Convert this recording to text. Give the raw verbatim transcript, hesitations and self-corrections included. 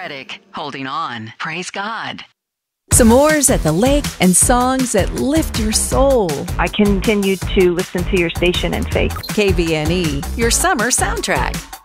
Reddick, holding on. Praise God. S'mores at the lake and songs that lift your soul. I continue to listen to your station in faith. K B N E, your summer soundtrack.